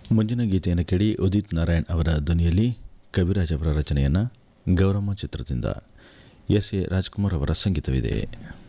ಮುಂದಿನ ಗೀತೆಯನ್ನು ಕೇಳಿ ಉದಿತ್ ನಾರಾಯಣ್ ಅವರ ಧ್ವನಿಯಲ್ಲಿ ಕವಿರಾಜ್ ಅವರ ರಚನೆಯನ್ನು ಗೌರಮ್ಮ ಚಿತ್ರದಿಂದ ಎಸ್ ಎ ರಾಜ್ಕುಮಾರ್ ಅವರ ಸಂಗೀತವಿದೆ.